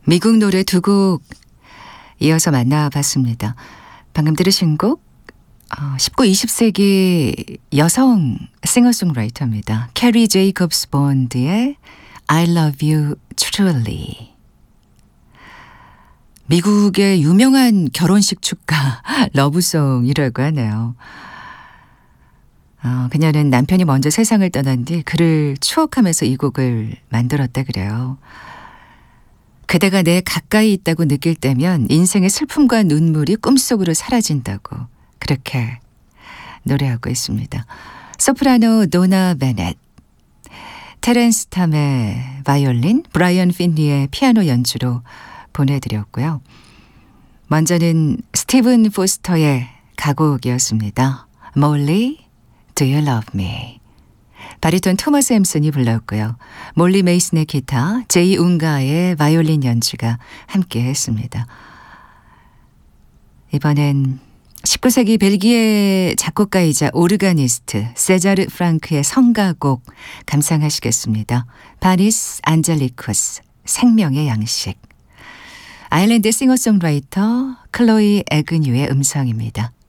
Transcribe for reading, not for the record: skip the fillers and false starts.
미국 노래 두 곡 이어서 만나봤습니다. 방금 들으신 곡 19, 20세기 여성 싱어송라이터입니다. 캐리 제이콥스 본드의 I love you truly. 미국의 유명한 결혼식 축가 러브송이라고 하네요. 그녀는 남편이 먼저 세상을 떠난 뒤 그를 추억하면서 이 곡을 만들었다 그래요. 그대가 내 가까이 있다고 느낄 때면 인생의 슬픔과 눈물이 꿈속으로 사라진다고 그렇게 노래하고 있습니다. 소프라노 도나 베넷, 테렌스 탐의 바이올린, 브라이언 핀리의 피아노 연주로 보내드렸고요. 먼저는 스티븐 포스터의 가곡이었습니다. 몰리, Do you love me? 바리톤 토머스 햄슨이 불렀고요. 몰리 메이슨의 기타, 제이 웅가의 바이올린 연주가 함께했습니다. 이번엔 19세기 벨기에 작곡가이자 오르가니스트 세자르 프랑크의 성가곡 감상하시겠습니다. 파리스 안젤리쿠스, 생명의 양식. 아일랜드 싱어송라이터 클로이 에그뉴의 음성입니다.